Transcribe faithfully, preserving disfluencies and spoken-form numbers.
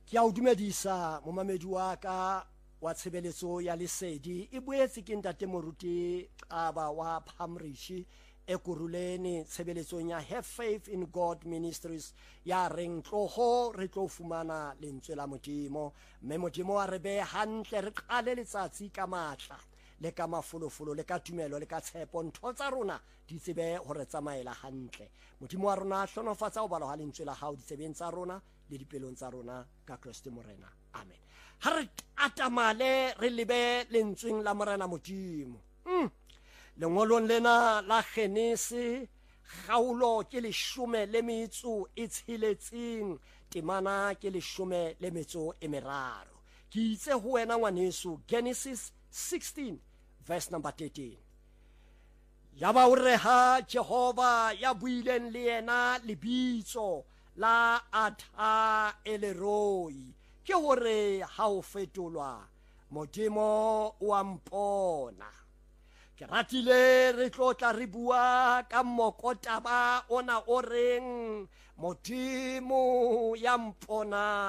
Ke a o dumedisa momamedi wa ka wa tshebeletso ya lesedi e boetse ke ntate moruti Qaba wa Phamrishi e kuruleni tshebeletsong ya Have Faith in God Ministries ya reng tloho re tlo fumana lentswe la Modimo mme Modimo a re be hantle re qale letsatsi ka matla le ka mafolofolo le ka tumelo le ka tshepo ntho tsa rona di tsebe hore tsamaela hantle. Modimo wa rona a hlonofatsa ho bala ha lentswe la hao ditsebeng tsa rona le dipelong tsa rona ka Kriste morena, amen. Ha re atamale re lebe lentsweng la morena Modimo. mm. Lengolong lena la Genese kgaolo ke leshome le metso e tsheletseng temana ke leshome le metso e meraro. Ke itse ho wena ngwaneso Genesis sixteen verse number thirteen. Ya ba o reha Jehova ya buileng le yena lebitso la Atha Eleroi ke hore ha o fetolwa Modimo wa mpona. Ke ratile re tlotla re bua ka mokotaba ona o reng Modimo ya mpona